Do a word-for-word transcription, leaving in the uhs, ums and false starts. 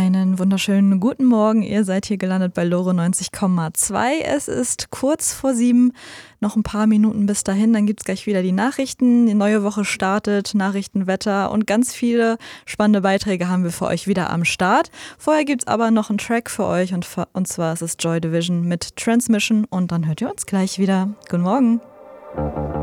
Einen wunderschönen guten Morgen. Ihr seid hier gelandet bei Lore neunzig Komma zwei. Es ist kurz vor sieben, noch ein paar Minuten bis dahin. Dann gibt es gleich wieder die Nachrichten. Die neue Woche startet, Nachrichten, Wetter und ganz viele spannende Beiträge haben wir für euch wieder am Start. Vorher gibt es aber noch einen Track für euch und, und zwar ist es Joy Division mit Transmission und dann hört ihr uns gleich wieder. Guten Morgen.